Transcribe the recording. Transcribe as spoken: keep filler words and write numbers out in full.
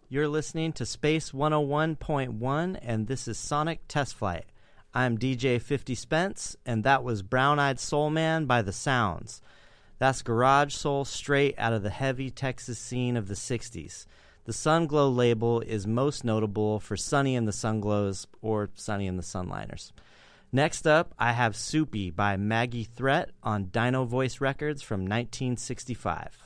You're listening to Space one oh one point one, and this is Sonic Test Flight. I'm D J fifty Spence, and that was Brown Eyed Soul Man by The Sounds. That's garage soul straight out of the heavy Texas scene of the sixties. The Sunglow label is most notable for Sonny and the Sunglows or Sonny and the Sunliners. Next up, I have Soupy by Maggie Threat on Dino Voice Records from nineteen sixty-five.